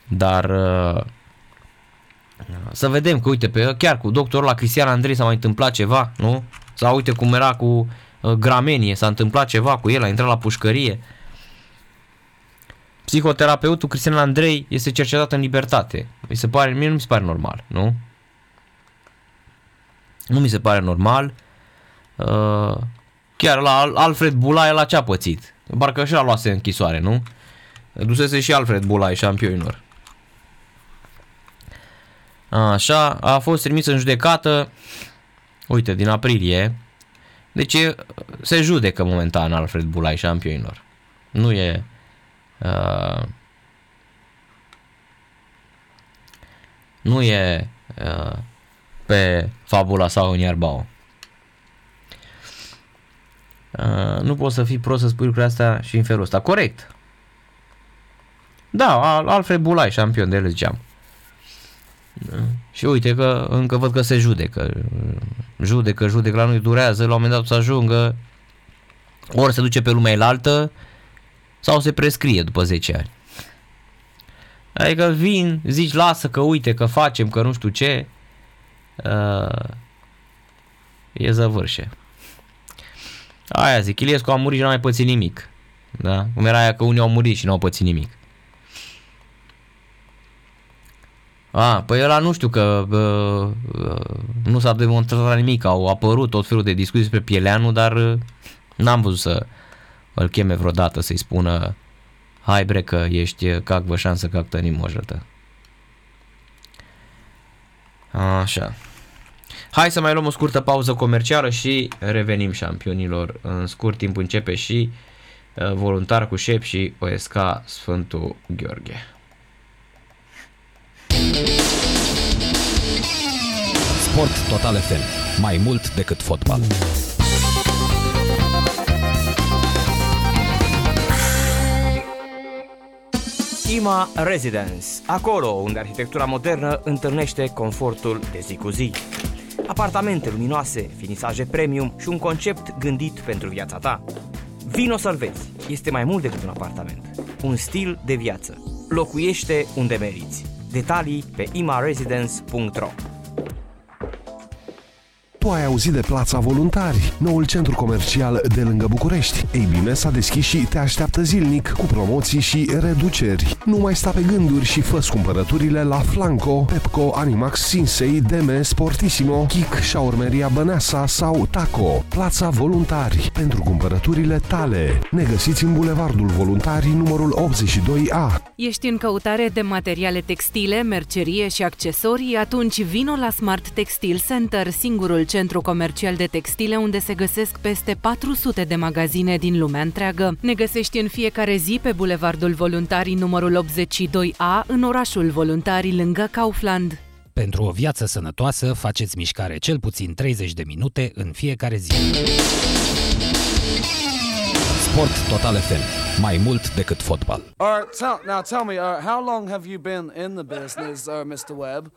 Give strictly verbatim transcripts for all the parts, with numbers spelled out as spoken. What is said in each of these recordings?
Dar uh, să vedem că, uite, pe, chiar cu doctorul la Cristian Andrei s-a mai întâmplat ceva, nu? Sau uite cum era cu uh, Gramenie, s-a întâmplat ceva cu el, a intrat la pușcărie. Psihoterapeutul Cristian Andrei este cercetat în libertate. Mi se pare, mie nu mi se pare normal, nu? Nu mi se pare normal. Uh, chiar la Alfred Bulaie la ce a pățit? Parcă și l-a luase închisoare, nu? Dusese și Alfred Bulaie șampionilor. Așa, a fost trimis în judecată, uite, din aprilie. Deci se judecă momentan Alfred Bulaie șampionilor. Nu e... Uh, nu e uh, pe fabula sau în Iarbao. Uh, nu poți să fii prost să spui lucrurile astea și în felul ăsta. Corect. Da, Alfred Bulaie șampion, de el ziceam. Da. Și uite că încă văd că se judecă. Judecă, judecă, la noi durează, la un moment dat să ajungă, ori se duce pe lumea elaltă, sau se prescrie după zece ani. Adică vin, zici, lasă că uite, că facem, că nu știu ce, uh, e zăvârșe. Aia zic, Iliescu a murit și n-a mai pățit nimic. Da? Cum era aia că unii au murit și n-au pățit nimic. A, păi ăla nu știu că uh, uh, nu s-a demonstrat nimic, au apărut tot felul de discuții despre Pieleanu, dar uh, n-am văzut să îl cheme vreodată să-i spună hai bre că ești каква șansă как-то не может. Așa. Hai să mai luăm o scurtă pauză comercială și revenim, șampionilor. În scurt timp începe și uh, Voluntar cu Șep și O S K Sfântul Gheorghe. Sport Total F M. Mai mult decât fotbal. IMA Residence, acolo unde arhitectura modernă întâlnește confortul de zi cu zi. Apartamente luminoase, finisaje premium și un concept gândit pentru viața ta. Vino să-l vezi, este mai mult decât un apartament, un stil de viață. Locuiește unde meriți. Detalii pe ima residence punct ro. Tu ai auzit de Plața Voluntari, noul centru comercial de lângă București. Ei bine, s-a deschis și te așteaptă zilnic cu promoții și reduceri. Nu mai sta pe gânduri și fă-ți cumpărăturile la Flanco, Pepco, Animax, Sinsei, Deme, Sportissimo, Kik, Șaurmeria Băneasa sau Taco. Plața Voluntari, pentru cumpărăturile tale. Ne găsiți în Bulevardul Voluntarii numărul optzeci și doi A. Ești în căutare de materiale textile, mercerie și accesorii? Atunci vino la Smart Textile Center, singurul centru comercial de textile unde se găsesc peste patru sute de magazine din lumea întreagă. Ne găsești în fiecare zi pe Bulevardul Voluntarii numărul optzeci și doi A, în orașul Voluntarii, lângă Kaufland. Pentru o viață sănătoasă, faceți mișcare cel puțin treizeci de minute în fiecare zi. Sport Total F M. Mai mult decât fotbal. Uh, tell, now tell me, uh, how long have you been in the business, uh, mister Webb?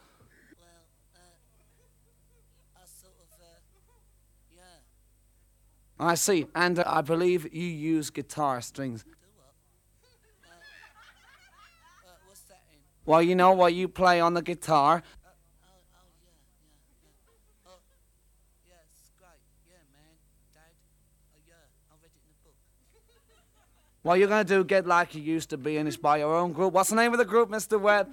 I see, and uh, I believe you use guitar strings. Well, you know what you play on the guitar? Well, you're going to do get like you used to be and it's by your own group. What's the name of the group, mister Webb?